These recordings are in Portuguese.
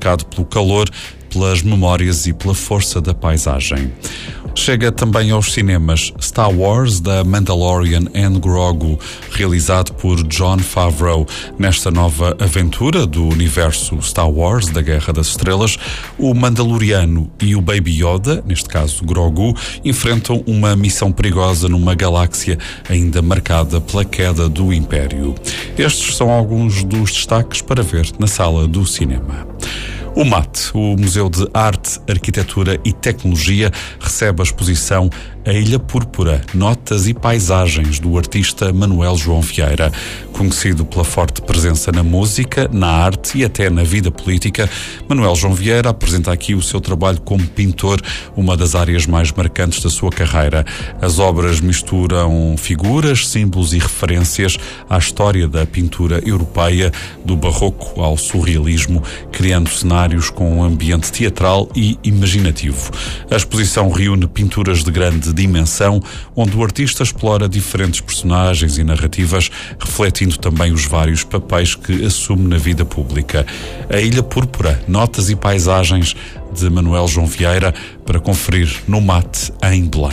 marcado pelo calor, pelas memórias e pela força da paisagem. Chega também aos cinemas Star Wars, The Mandalorian and Grogu, realizado por Jon Favreau. Nesta nova aventura do universo Star Wars, da Guerra das Estrelas, o Mandaloriano e o Baby Yoda, neste caso Grogu, enfrentam uma missão perigosa numa galáxia ainda marcada pela queda do Império. Estes são alguns dos destaques para ver na sala do cinema. O MAT, o Museu de Arte, Arquitetura e Tecnologia, recebe a exposição A Ilha Púrpura, Notas e Paisagens, do artista Manuel João Vieira. Conhecido pela forte presença na música, na arte e até na vida política, Manuel João Vieira apresenta aqui o seu trabalho como pintor, uma das áreas mais marcantes da sua carreira. As obras misturam figuras, símbolos e referências à história da pintura europeia, do barroco ao surrealismo, criando cenários com um ambiente teatral e imaginativo. A exposição reúne pinturas de grande dimensão, onde o artista explora diferentes personagens e narrativas, refletindo também os vários papéis que assume na vida pública. A Ilha Púrpura, Notas e Paisagens, de Manuel João Vieira, para conferir no MAT em Belém.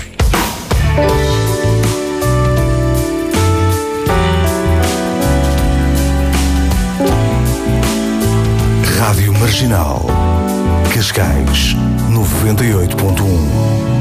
Rádio Marginal, Cascais 98.1.